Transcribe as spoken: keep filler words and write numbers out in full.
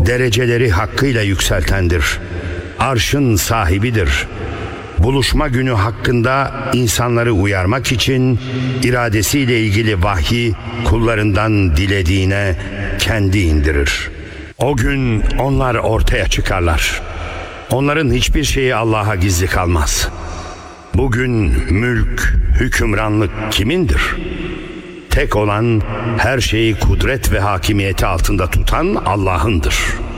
dereceleri hakkıyla yükseltendir. Arşın sahibidir. Buluşma günü hakkında insanları uyarmak için iradesiyle ilgili vahyi kullarından dilediğine kendi indirir. O gün onlar ortaya çıkarlar. Onların hiçbir şeyi Allah'a gizli kalmaz. Bugün mülk, hükümranlık kimindir? Tek olan, her şeyi kudret ve hakimiyeti altında tutan Allah'ındır.